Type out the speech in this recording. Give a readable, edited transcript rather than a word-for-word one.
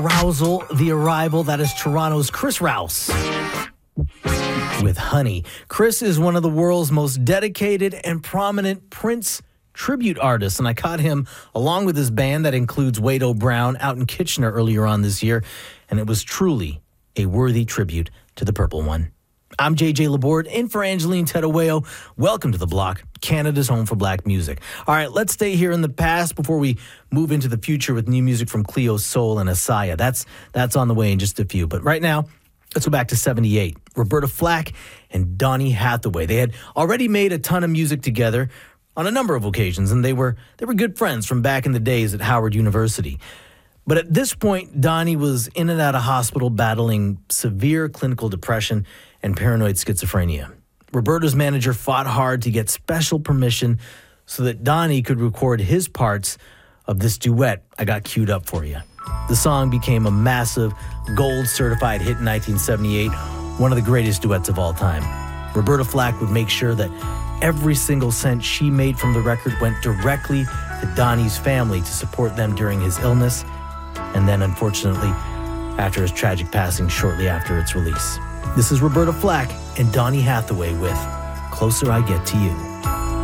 Arousal, The Arrival, that is Toronto's Chris Rouse with Honey. Chris is one of the world's most dedicated and prominent Prince tribute artists, and I caught him along with his band that includes Wade O'Brown out in Kitchener earlier on this year, and it was truly a worthy tribute to the Purple One. I'm JJ Laborde, in for Angeline Tedaweo. Welcome to The Block, Canada's home for black music. All right, let's stay here in the past before we move into the future with new music from Cleo Sol and Asaya. That's on the way in just a few. But right now, let's go back to 78. Roberta Flack and Donny Hathaway. They had already made a ton of music together on a number of occasions, and they were good friends from back in the days at Howard University. But at this point, Donny was in and out of hospital battling severe clinical depression and paranoid schizophrenia. Roberta's manager fought hard to get special permission so that Donny could record his parts of this duet I got queued up for you. The song became a massive gold-certified hit in 1978, one of the greatest duets of all time. Roberta Flack would make sure that every single cent she made from the record went directly to Donny's family to support them during his illness, and then, unfortunately, after his tragic passing shortly after its release. This is Roberta Flack and Donny Hathaway with Closer I Get to You.